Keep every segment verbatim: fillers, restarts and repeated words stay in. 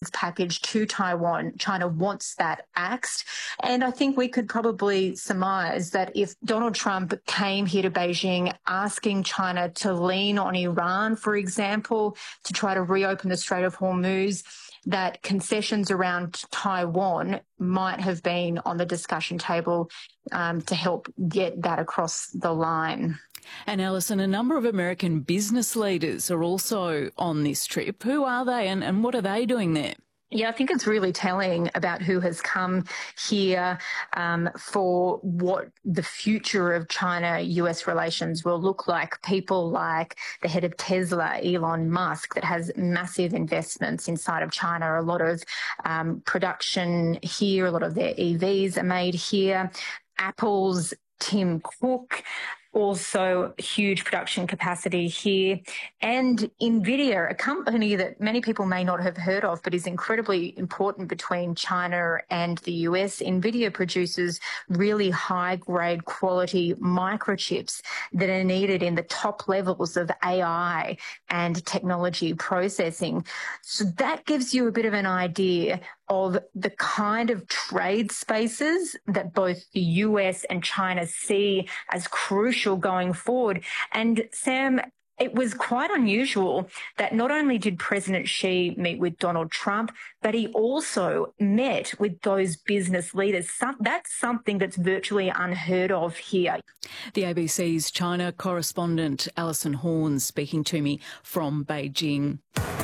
package to Taiwan. China wants that axed. And I think we could probably surmise that if Donald Trump came here to Beijing asking China to lean on Iran, for example, to try to reopen the Strait of Hormuz, that concessions around Taiwan might have been on the discussion table um, to help get that across the line. And Alison, a number of American business leaders are also on this trip. Who are they and, and what are they doing there? Yeah, I think it's really telling about who has come here um, for what the future of China-U S relations will look like. People like the head of Tesla, Elon Musk, that has massive investments inside of China. A lot of um, production here, a lot of their E Vs are made here. Apple's Tim Cook, also huge production capacity here. And NVIDIA, a company that many people may not have heard of, but is incredibly important between China and the U S. NVIDIA produces really high-grade quality microchips that are needed in the top levels of A I and technology processing. So that gives you a bit of an idea of the kind of trade spaces that both the U S and China see as crucial going forward. And Sam, it was quite unusual that not only did President Xi meet with Donald Trump, but he also met with those business leaders. That's something that's virtually unheard of here. The A B C's China correspondent Alison Horne speaking to me from Beijing.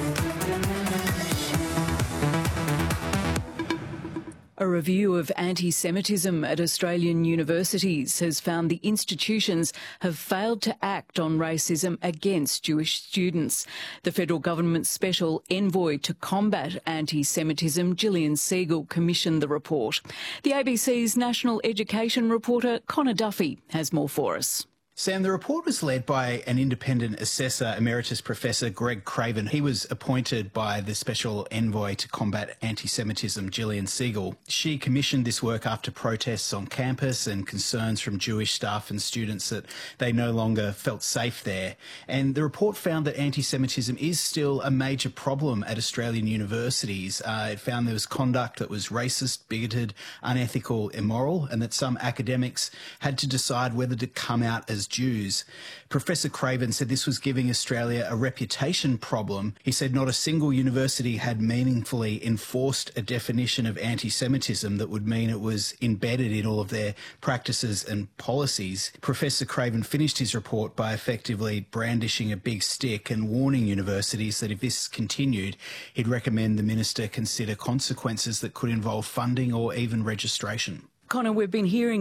A review of anti-Semitism at Australian universities has found the institutions have failed to act on racism against Jewish students. The federal government's special envoy to combat anti-Semitism, Gillian Segal, commissioned the report. The A B C's national education reporter Connor Duffy has more for us. Sam, the report was led by an independent assessor, Emeritus Professor Greg Craven. He was appointed by the Special Envoy to Combat Anti-Semitism, Gillian Segal. She commissioned this work after protests on campus and concerns from Jewish staff and students that they no longer felt safe there. And the report found that anti-Semitism is still a major problem at Australian universities. Uh, it found there was conduct that was racist, bigoted, unethical, immoral, and that some academics had to decide whether to come out as Jews. Professor Craven said this was giving Australia a reputation problem. He said not a single university had meaningfully enforced a definition of anti-Semitism that would mean it was embedded in all of their practices and policies. Professor Craven finished his report by effectively brandishing a big stick and warning universities that if this continued, he'd recommend the minister consider consequences that could involve funding or even registration. Connor, we've been hearing